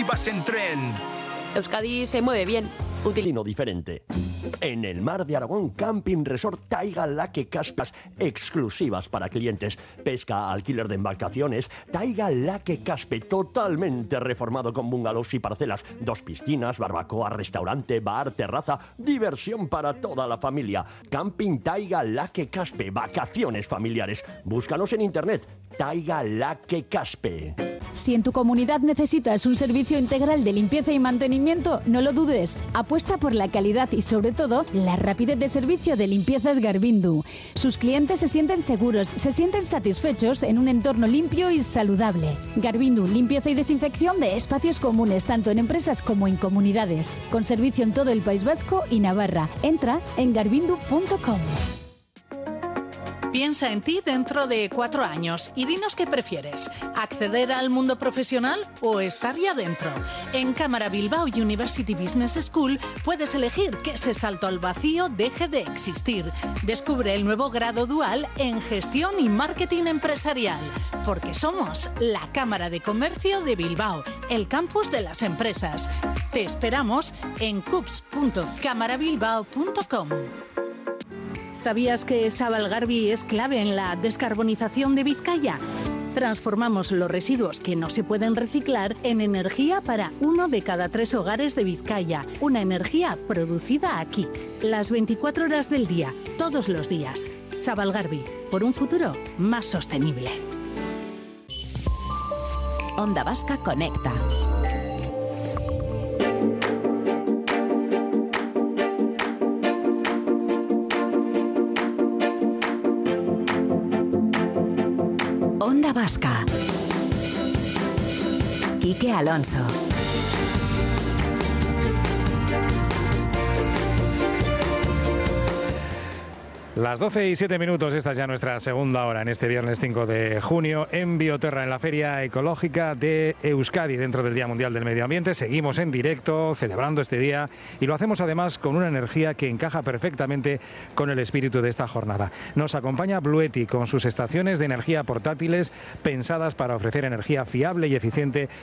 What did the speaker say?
vas en tren. Euskadi se mueve bien. Utilino diferente. En el Mar de Aragón, Camping Resort Taiga Lake Caspas, exclusivas para clientes. Pesca, alquiler de embarcaciones. Taiga Lake Caspe, totalmente reformado con bungalows y parcelas. 2 piscinas, barbacoa, restaurante, bar, terraza. Diversión para toda la familia. Camping Taiga Lake Caspe, vacaciones familiares. Búscanos en internet. Taiga Lake Caspe. Si en tu comunidad necesitas un servicio integral de limpieza y mantenimiento, no lo dudes. Apuesta por la calidad y, sobre todo, la rapidez de servicio de Limpiezas Garbindu. Sus clientes se sienten seguros, se sienten satisfechos en un entorno limpio y saludable. Garbindu, limpieza y desinfección de espacios comunes, tanto en empresas como en comunidades. Con servicio en todo el País Vasco y Navarra. Entra en garbindu.com. Piensa en ti dentro de 4 años y dinos qué prefieres, acceder al mundo profesional o estar ya dentro. En Cámara Bilbao University Business School puedes elegir que ese salto al vacío deje de existir. Descubre el nuevo grado dual en Gestión y Marketing Empresarial, porque somos la Cámara de Comercio de Bilbao, el campus de las empresas. Te esperamos en cups.camarabilbao.com. ¿Sabías que Sabalgarbi es clave en la descarbonización de Vizcaya? Transformamos los residuos que no se pueden reciclar en energía para 1 de cada 3 hogares de Vizcaya. Una energía producida aquí, las 24 horas del día, todos los días. Sabalgarbi, por un futuro más sostenible. Onda Vasca Conecta. Onda Vasca. Quique Alonso. Las 12 y 7 minutos, esta es ya nuestra segunda hora en este viernes 5 de junio en Bioterra, en la Feria Ecológica de Euskadi, dentro del Día Mundial del Medio Ambiente. Seguimos en directo, celebrando este día, y lo hacemos además con una energía que encaja perfectamente con el espíritu de esta jornada. Nos acompaña Bluetti con sus estaciones de energía portátiles pensadas para ofrecer energía fiable y eficiente